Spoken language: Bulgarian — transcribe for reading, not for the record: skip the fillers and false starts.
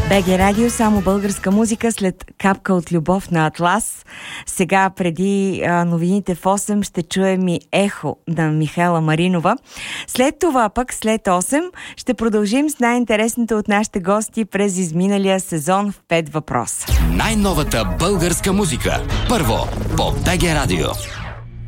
БГ Радио, само българска музика след Капка от любов на Атлас. Сега, преди новините в 8, ще чуем и Ехо на Михайла Маринова. След това пък, след 8, ще продължим с най-интересното от нашите гости през изминалия сезон в 5 въпроса. Най-новата българска музика. Първо по БГ Радио.